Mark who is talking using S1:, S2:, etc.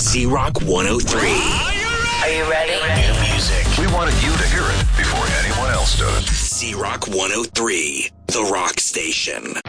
S1: Z-Rock 103.
S2: Are you ready?
S1: New music.
S3: We wanted you to hear it before anyone else does.
S1: Z-Rock 103, the rock station.